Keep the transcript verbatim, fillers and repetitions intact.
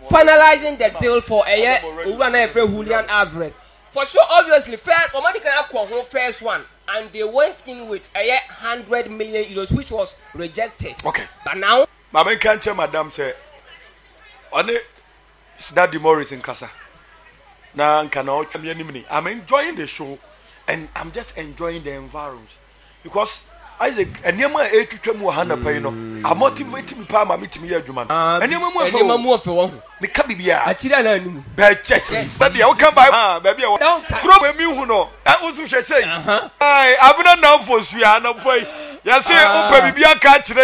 finalizing the deal for a year over Julian Alvarez. For sure, obviously, first, Omani can have first one, and they went in with a year hundred million euros, which was rejected. Okay. But now, Mama can't tell Madam say, on it, Daddy Morris in Casa. Now, cannot come any I'm enjoying the show, and I'm just enjoying the environment because. Isaac, and Yama eight to ten more hundred pay no. I motivate me, Palma, meet me here, Juman. And Yama more for one. The Cabia, I chill and bad check. But the outcome by ah, baby, I don't throw me who know. That was what I say. I, I'm not now for Swiana boy. Yes, open me, be a catch.